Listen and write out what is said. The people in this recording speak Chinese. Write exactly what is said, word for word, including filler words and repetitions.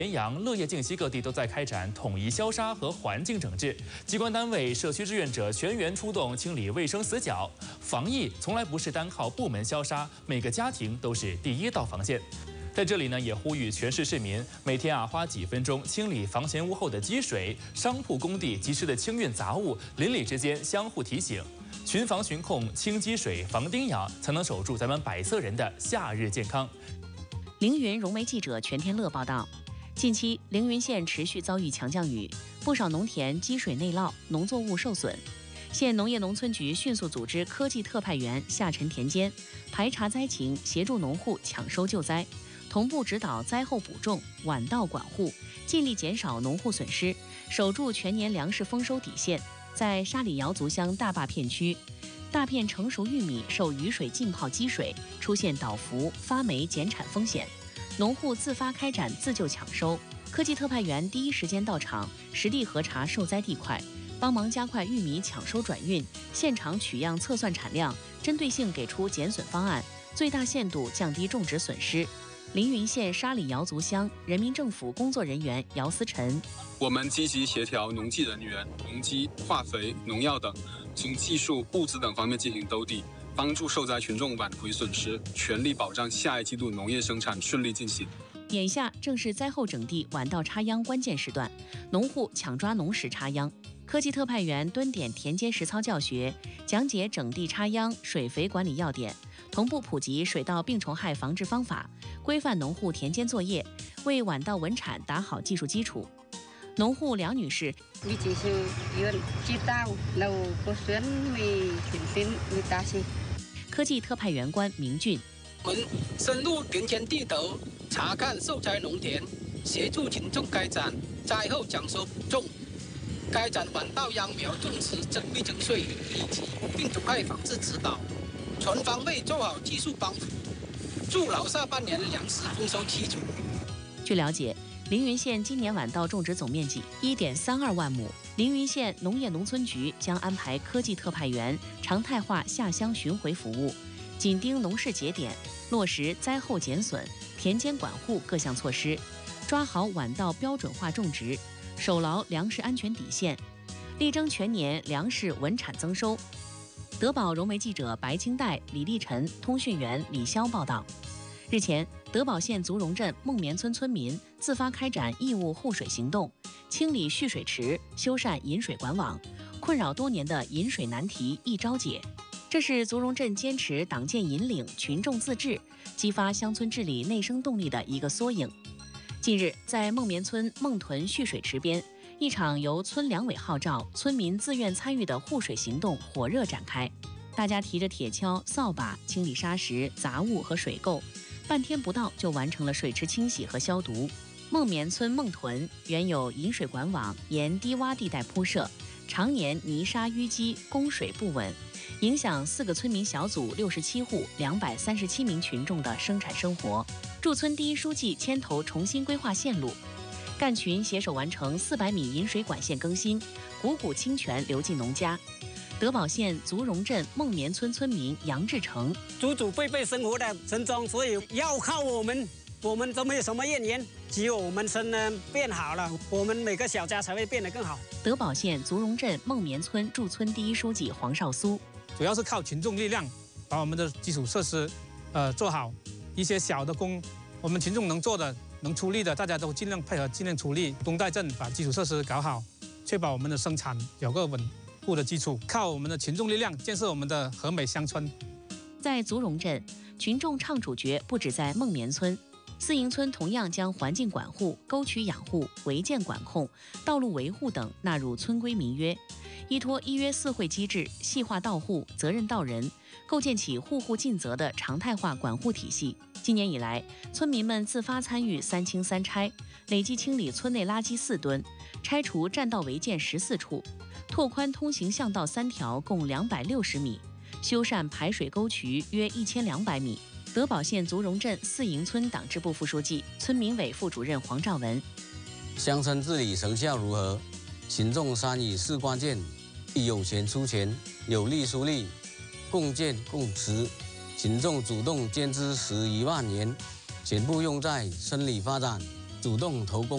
咸阳、乐业泾西各地都在开展统一消杀和环境整治，机关单位、社区志愿者全员出动清理卫生死角。防疫从来不是单靠部门消杀，每个家庭都是第一道防线。在这里呢，也呼吁全市市民每天啊花几分钟清理房前屋后的积水，商铺、工地及时的清运杂物，邻里之间相互提醒，群防群控、清积水、防叮咬，才能守住咱们百色人的夏日健康。 凌云融媒记者全天乐报道。近期，凌云县持续遭遇强降雨，不少农田积水内涝，农作物受损。县农业农村局迅速组织科技特派员下沉田间，排查灾情，协助农户抢收救灾，同步指导灾后补种、晚稻管护，尽力减少农户损失，守住全年粮食丰收底线。在沙里瑶族乡大坝片区，大片成熟玉米受雨水浸泡积水，出现倒伏、发霉减产风险。农户自发开展自救抢收，科技特派员第一时间到场，实地核查受灾地块，帮忙加快玉米抢收转运，现场取样测算产量，针对性给出减损方案，最大限度降低种植损失。凌云县沙里瑶族乡人民政府工作人员姚思晨， 我们积极协调农技人员、农机、化肥、农药等，从技术、物资等方面进行兜底，帮助受灾群众挽回损失，全力保障下一季度农业生产顺利进行。 眼下正是灾后整地、晚稻插秧关键时段，农户抢抓农时插秧。科技特派员蹲点田间实操教学，讲解整地插秧、水肥管理要点，同步普及水稻病虫害防治方法，规范农户田间作业，为晚稻稳产打好技术基础。农户梁女士，科技特派员官明俊， 我们深入田间地头，查看受灾农田，协助群众开展灾后抢收补种，开展晚稻秧苗种植增肥增穗以及病虫害防治指导，全方位做好技术帮扶，筑牢下半年粮食丰收基础。 据了解，凌云县今年晚稻种植总面积 一点三二万亩，凌云县农业农村局将安排科技特派员常态化下乡巡回服务，紧盯农事节点，落实灾后减损、田间管护各项措施，抓好晚稻标准化种植，守牢粮食安全底线，力争全年粮食稳产增收。德保融媒记者白清代、李立晨，通讯员李潇报道。日前，德保县族荣镇孟棉村村民自发开展义务护水行动，清理蓄水池，修缮引水管网，困扰多年的引水难题一招解。这是族荣镇坚持党建引领、群众自治，激发乡村治理内生动力的一个缩影。近日，在孟棉村孟屯蓄水池边，一场由村两委号召、村民自愿参与的护水行动火热展开。大家提着铁锹、扫把清理沙石、杂物和水垢，半天不到就完成了水池清洗和消毒。孟棉村孟屯原有引水管网沿低洼地带铺设，常年泥沙淤积，供水不稳，影响四个村民小组六十七户两百三十七名群众的生产生活。驻村第一书记牵头重新规划线路，干群携手完成四百米引水管线更新，汩汩清泉流进农家。德保县族荣镇孟棉村村民杨志成， 祖祖辈辈生活在村中，所以要靠我们，我们都没有什么怨言。只有我们村呢变好了，我们每个小家才会变得更好。 德保县族荣镇孟棉村驻村第一书记黄少苏， 主要是靠群众力量，把我们的基础设施，呃做好。一些小的工，我们群众能做的、能出力的，大家都尽量配合，尽量出力，工带赈，把基础设施搞好，确保我们的生产有个稳固的基础。靠我们的群众力量，建设我们的和美乡村。 在族荣镇，群众唱主角不止在孟棉村，四营村同样将环境管护、沟渠养护、违建管控、道路维护等纳入村规民约，依托一约四会机制，细化到户、责任到人，构建起户户尽责的常态化管护体系。今年以来，村民们自发参与三清三拆，累计清理村内垃圾四吨，拆除占道违建十四处，拓宽通行巷道三条，共两百六十米，修缮排水沟渠约一千两百米。德保县族荣镇四营村党支部副书记、村民委副主任黄兆文， 乡村治理成效如何？群众参与是关键，有钱出钱，有力出力，共建共持。群众主动捐资十余万元，全部用在村里发展，主动投工。